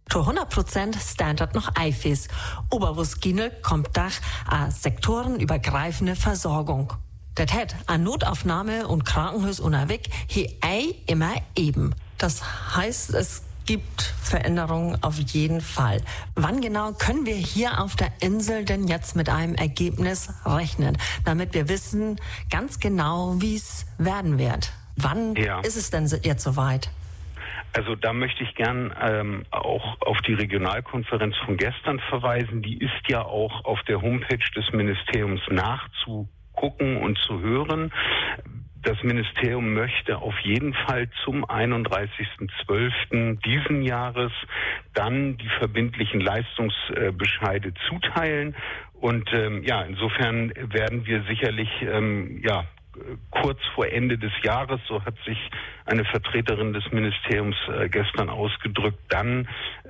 zu 100% Standard noch Eifis. Oberwusginel kommt dach a sektorenübergreifende Versorgung. Das hat a Notaufnahme und Krankenhaus unterwegs hier immer eben. Das heißt, es gibt Veränderungen auf jeden Fall. Wann genau können wir hier auf der Insel denn jetzt mit einem Ergebnis rechnen, damit wir wissen ganz genau, wie es werden wird? Wann ist es denn jetzt soweit? Also da möchte ich gern auch auf die Regionalkonferenz von gestern verweisen. Die ist ja auch auf der Homepage des Ministeriums nachzugucken und zu hören. Das Ministerium möchte auf jeden Fall zum 31.12. diesen Jahres dann die verbindlichen Leistungsbescheide zuteilen. Und insofern werden wir sicherlich kurz vor Ende des Jahres, so hat sich eine Vertreterin des Ministeriums gestern ausgedrückt, dann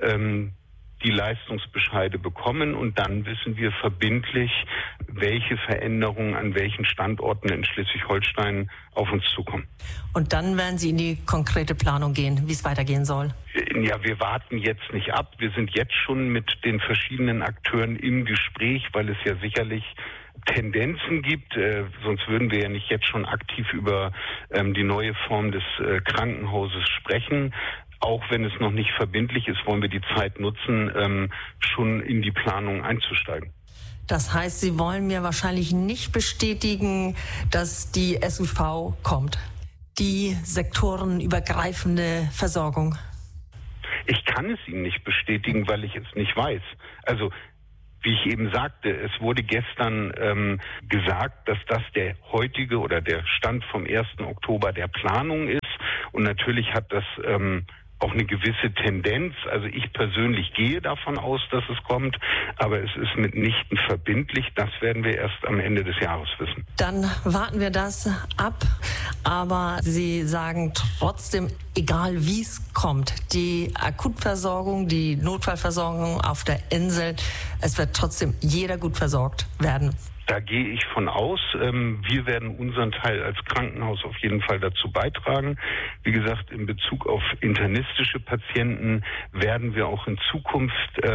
die Leistungsbescheide bekommen und dann wissen wir verbindlich, welche Veränderungen an welchen Standorten in Schleswig-Holstein auf uns zukommen. Und dann werden Sie in die konkrete Planung gehen, wie es weitergehen soll? Ja, wir warten jetzt nicht ab. Wir sind jetzt schon mit den verschiedenen Akteuren im Gespräch, weil es ja sicherlich Tendenzen gibt, sonst würden wir ja nicht jetzt schon aktiv über die neue Form des Krankenhauses sprechen. Auch wenn es noch nicht verbindlich ist, wollen wir die Zeit nutzen, schon in die Planung einzusteigen. Das heißt, Sie wollen mir wahrscheinlich nicht bestätigen, dass die SUV kommt, die sektorenübergreifende Versorgung. Ich kann es Ihnen nicht bestätigen, weil ich es nicht weiß. Also wie ich eben sagte, es wurde gestern gesagt, dass das der heutige oder der Stand vom 1. Oktober der Planung ist. Und natürlich hat das auch eine gewisse Tendenz. Also ich persönlich gehe davon aus, dass es kommt, aber es ist mitnichten verbindlich. Das werden wir erst am Ende des Jahres wissen. Dann warten wir das ab. Aber Sie sagen trotzdem, egal wie es kommt, die Akutversorgung, die Notfallversorgung auf der Insel, es wird trotzdem jeder gut versorgt werden. Da gehe ich von aus. Wir werden unseren Teil als Krankenhaus auf jeden Fall dazu beitragen. Wie gesagt, in Bezug auf internistische Patienten werden wir auch in Zukunft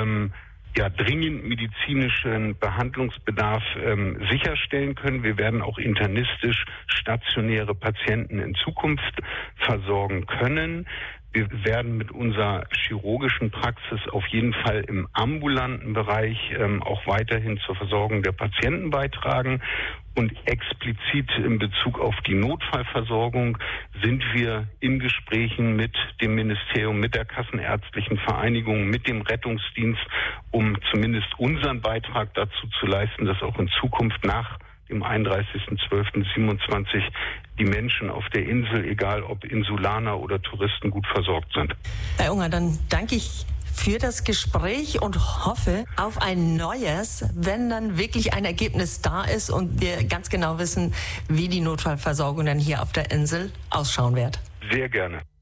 dringend medizinischen Behandlungsbedarf sicherstellen können. Wir werden auch internistisch stationäre Patienten in Zukunft versorgen können. Wir werden mit unserer chirurgischen Praxis auf jeden Fall im ambulanten Bereich auch weiterhin zur Versorgung der Patienten beitragen. Und explizit in Bezug auf die Notfallversorgung sind wir in Gesprächen mit dem Ministerium, mit der Kassenärztlichen Vereinigung, mit dem Rettungsdienst, um zumindest unseren Beitrag dazu zu leisten, dass auch in Zukunft nach dem 31.12.27 die Menschen auf der Insel, egal ob Insulaner oder Touristen, gut versorgt sind. Herr Unger, dann danke ich für das Gespräch und hoffe auf ein neues, wenn dann wirklich ein Ergebnis da ist und wir ganz genau wissen, wie die Notfallversorgung dann hier auf der Insel ausschauen wird. Sehr gerne.